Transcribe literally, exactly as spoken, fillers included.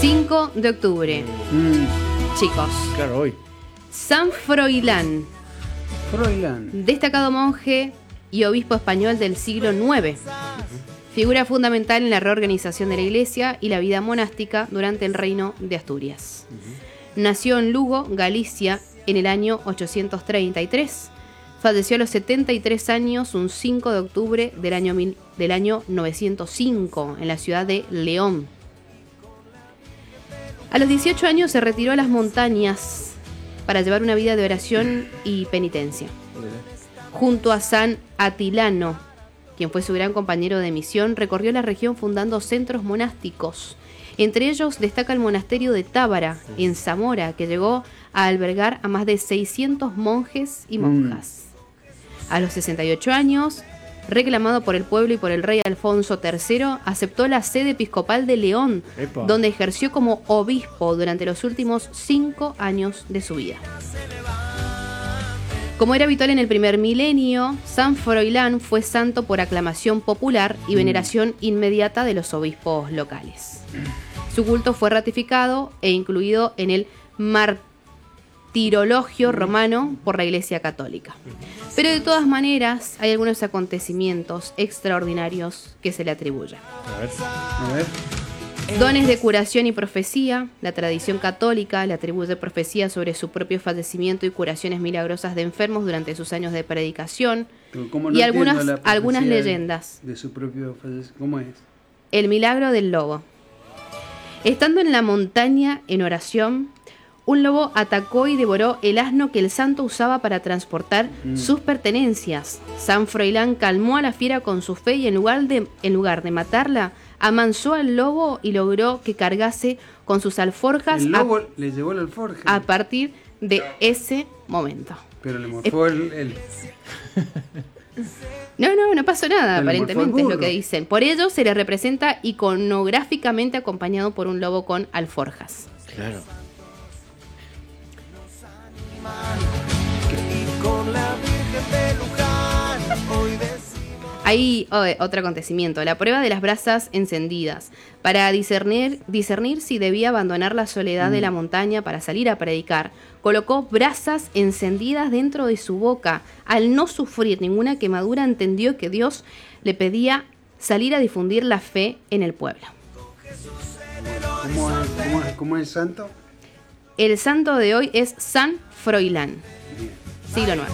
cinco de octubre. Mm, Chicos. claro, hoy. San Froilán. Froilán. Destacado monje y obispo español del siglo nueve. Figura fundamental en la reorganización de la iglesia y la vida monástica durante el reino de Asturias. Uh-huh. Nació en Lugo, Galicia, en el año ochocientos treinta y tres. Falleció a los setenta y tres años, un cinco de octubre del año, mil, del año novecientos cinco, en la ciudad de León. A los dieciocho años se retiró a las montañas para llevar una vida de oración y penitencia. Junto a San Atilano, quien fue su gran compañero de misión, recorrió la región fundando centros monásticos. Entre ellos destaca el monasterio de Tábara, en Zamora, que llegó a albergar a más de seiscientos monjes y monjas. Mm. A los sesenta y ocho años, reclamado por el pueblo y por el rey Alfonso tercero, aceptó la sede episcopal de León, Epa. donde ejerció como obispo durante los últimos cinco años de su vida. Como era habitual en el primer milenio, San Froilán fue santo por aclamación popular y veneración inmediata de los obispos locales. Su culto fue ratificado e incluido en el martirologio romano por la Iglesia Católica. Pero de todas maneras, hay algunos acontecimientos extraordinarios que se le atribuyen. A ver, a ver. Dones de curación y profecía. La tradición católica le atribuye profecía sobre su propio fallecimiento y curaciones milagrosas de enfermos durante sus años de predicación. ¿Cómo no y algunas, la algunas leyendas. De su propio fallecimiento? ¿Cómo es? El milagro del lobo. Estando en la montaña en oración, un lobo atacó y devoró el asno que el santo usaba para transportar mm. sus pertenencias. San Froilán calmó a la fiera con su fe y en lugar de, en lugar de matarla, amansó al lobo y logró que cargase con sus alforjas. El lobo a, le llevó la alforja. A partir de ese momento. Pero le morfó eh, el, el... No, no, no pasó nada, Pero aparentemente es lo que dicen. Por ello se le representa iconográficamente acompañado por un lobo con alforjas. Claro. Hay oh, otro acontecimiento, la prueba de las brasas encendidas. Para discernir, discernir si debía abandonar la soledad mm. de la montaña para salir a predicar, colocó brasas encendidas dentro de su boca. Al no sufrir ninguna quemadura, entendió que Dios le pedía salir a difundir la fe en el pueblo. ¿Cómo es, cómo es, cómo es el santo? El santo de hoy es San Froilán, siglo nueve.